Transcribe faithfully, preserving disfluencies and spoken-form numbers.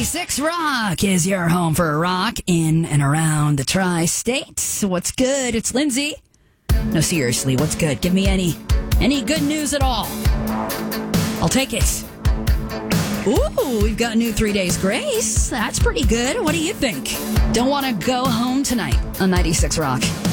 ninety-six Rock is your home for rock in and around the tri-states. What's good? It's Lindsay. No, seriously, what's good? Give me any any good news at all. I'll take it. Ooh, we've got new Three Days Grace. That's pretty good. What do you think? Don't want to go home tonight on ninety-six Rock.